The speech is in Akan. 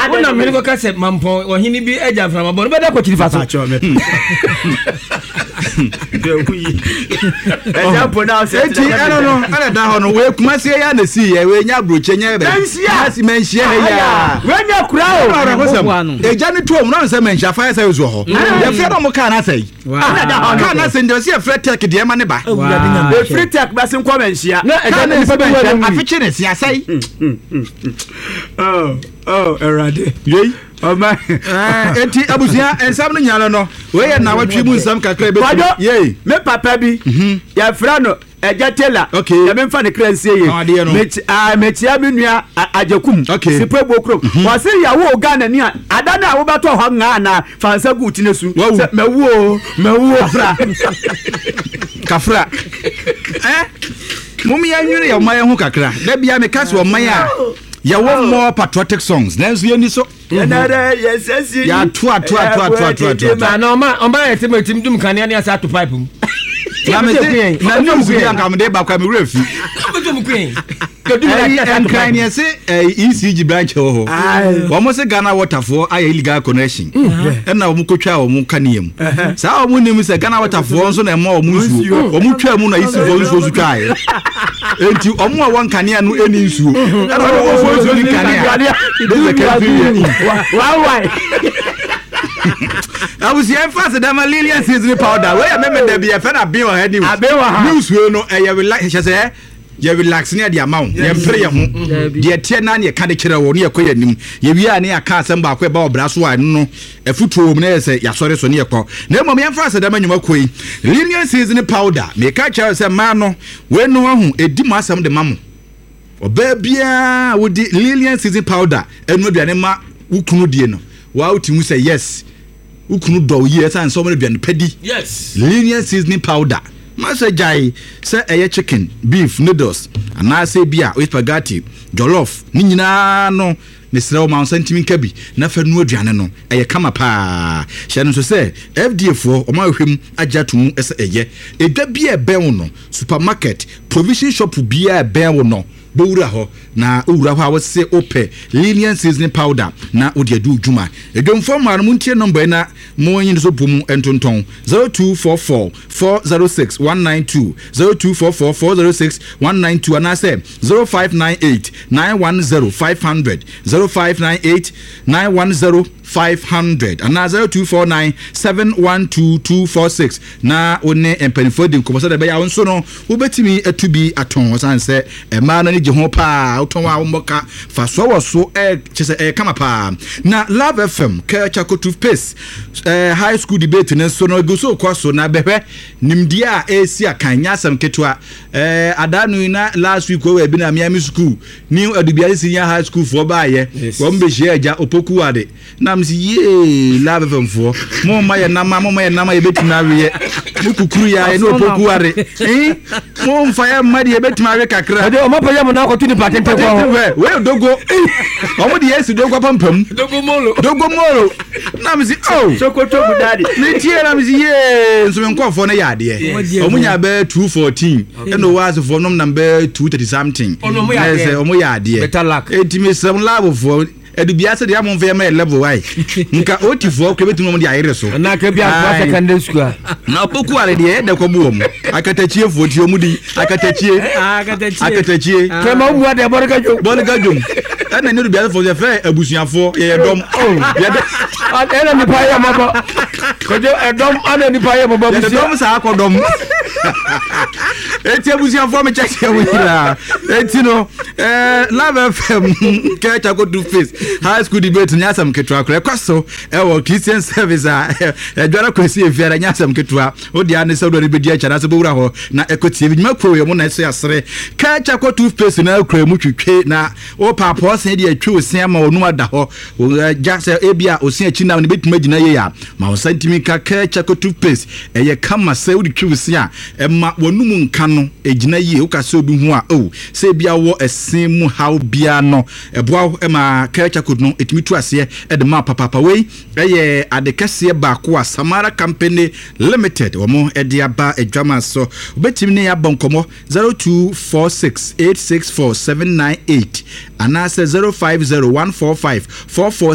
Una me go kase mampo ohini bi eja from abon be da ko kiri faso. Example now say no ana da ho no we kuma se ya na si ya we nya broche nya be. Asi menhia ya. We nya kura o. Eja ni tuom no se menhia fa ya zo ho. Ya fe no mo ka na sai. Ka na se ndio se free tech de ma ne ba. E free tech ba se nko menhia. Na eja ni fa be wa afiche ne si asai. Erade. Yei. Oma enti abusia ensam no nyalo no we ye na watwe mu nsam kakra be yei me papa bi ya fra no eja tela ya me mfa ne kransie ye metia bi nua ajakum sipe bokro wa se ya wo Ghana ni ada na wo bato ho nga na fansa guti nesu mewu fra kafra mumi ya nwure ya maye ho kakra da bia me kase o maye a ya wo more patriotic songs nanso ye ni so ya yesesi ya to na oma etim dum kan ya asa to pipe mu na me say na no mu ya ngam de ba kwa me refi dum queen kan ya say ECG branch ho wo mo se Ghana Waterfall ay illegal connection na wo mu kotwa wo mu kaniem sa wo mu nim se Ghana Waterfall so na ma wo mu nsuo wo mu twa mu na isi fo nsuo su twa e enti omo a won kanea no eni nsuo na wo fo nsuo ni kanea de ka fi why I was here fast that my Lillian seasoning powder. Where me there be a fan of being or news will know a relax. You relax near the amount. You pray the tenant, you can't kill a near queen. You are near cast and back about Braswa. No, a foot room say, sorry, so near call. No more faster than you queen. Lillian seasoning powder. May catch us a man when no one a dimasam the mamma. Or baby with the Lillian seasoning powder and no dianema who couldn't know. Wow, to say yes. Who couldn't do years and so many be petty. Yes. Linear seasoning powder. Master Jai say a chicken, beef, noodles, and I say beer with spaghetti, jollof, nina no, Mr. Mount Sentiment Cabby, nothing no Janano, a kama pa. Shannon to say, FD4 or my him a jatu as a ye. If there be a beono, supermarket, provision shop will be a beono. Bouraho na uraho was say ope Lillian seasoning powder na odi adu juma e don form muntie number na mo yin so pum entonton 0244 406 192 0244 406 192 and I say 0598 910 500 0598 910 500 and 0249 712 246 na one empenfo din komosa da be ya wonso no wo betimi atubi aton san say e ma na je ho pa uton wa mboka fa so wo so chese kama pa na Love FM Kachako toothpaste high school debate ne so no go so kwaso na behwe nimdi a esi akanya asam ketua adanu na last week we bi na Miami school new Adubia senior high school for baye wo mbe hia eja opoku ade na msi ye Love FM for mo ma ye nama ye betina we mukukuru ya no opoku ade mo mfa ya madi ye betima we kakra o mo pa ya mo na ko tuni patente ko we dogo o mo di yesu dogo pampam dogo molo na msi sokoto budadi ni tie na msi ye nso me nkofo na ya ade o mo nya be 214 and o was for number 230 something o mo ya ade etimi sem Love for Adubia said ya mon vema level why nka otifo ko betu mo di ayere so na ka bia secondary school na opoku are de de ko buom akatachie foti omudi akatachie kema mu ade borga jom ana ne Adubia for the fair abusuafo ye dom ana ni pa ya mabo kojo edom ana ni pa ya mabo busia dom sa akodom eti abusuafo me check we la eti no Love FM Kachako toothpaste high school debate nyasam ketwa kwaso ewo Christian service dwara kwesi efiara nyasam ketwa odi ane se do rebedi acha na se bowura ho na ekotie bidwuma kro mu na se asere Kachako toothpaste na kra mu twetwe na o papa osen de atwe osen ma onu ada ho ja se ebia osen achi na ne betuma gina ye ya ma osantimi Kachako toothpaste eye kama se odi twe osen a emma wonum nka no egina ye o ka se odu hu a se bia wo esen mu haw bia no eboa ema Kachako no etimi tu ase e de ma papa we eye adekase ba ko Samara Company Limited omo e de aba adwama so obetimi ne ya bonkomo 0246864798 and I say 05014544